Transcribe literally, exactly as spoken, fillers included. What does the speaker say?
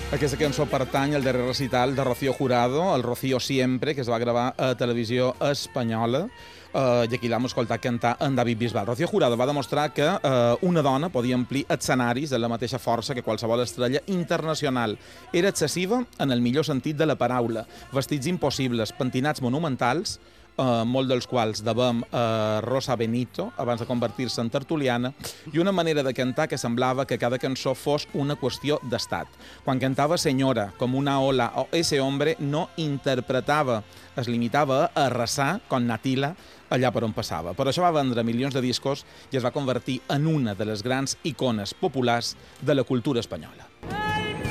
Aquesta cançó pertany al darrer recital de Rocío Jurado, el Rocío Siempre, que es va gravar a televisió espanyola, eh, i aquí l'hem escoltat cantar en David Bisbal. Rocío Jurado va demostrar que eh, una dona podia omplir escenaris amb la mateixa força que qualsevol estrella internacional. Era excessiva en el millor sentit de la paraula. Vestits impossibles, pentinats monumentals, Uh, molt dels quals devem a uh, Rosa Benito, abans de convertir-se en tertuliana, i una manera de cantar que semblava que cada cançó fos una qüestió d'estat. Quan cantava Senyora, com una ola o Ese hombre, no interpretava, es limitava a arrasar con Natila allà per on passava. Per això va vendre milions de discos i es va convertir en una de les grans icones populars de la cultura espanyola.